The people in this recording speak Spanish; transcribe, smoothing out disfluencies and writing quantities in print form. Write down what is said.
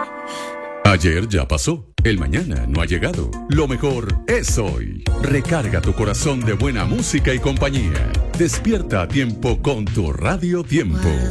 Ayer ya pasó, el mañana no ha llegado. Lo mejor es hoy. Recarga tu corazón de buena música y compañía. Despierta a tiempo con tu Radio Tiempo.